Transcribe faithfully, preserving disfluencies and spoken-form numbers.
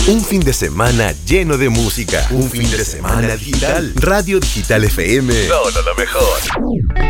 Un fin de semana lleno de música. Un fin de semana digital. Radio Digital F M. Todo lo mejor.